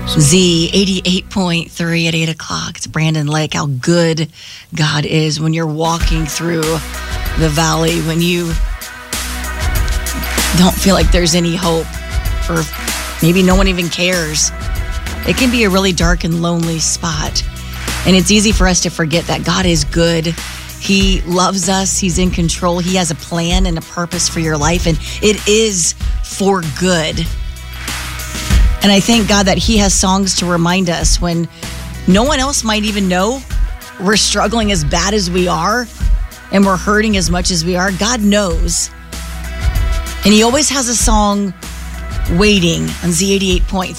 Z88.3 at 8 o'clock. It's Brandon Lake. How good God is when you're walking through the valley, when you don't feel like there's any hope, or maybe no one even cares. It can be a really dark and lonely spot. And it's easy for us to forget that God is good. He loves us. He's in control. He has a plan and a purpose for your life, and it is for good. And I thank God that He has songs to remind us when no one else might even know we're struggling as bad as we are and we're hurting as much as we are. God knows. And He always has a song waiting on Z88.3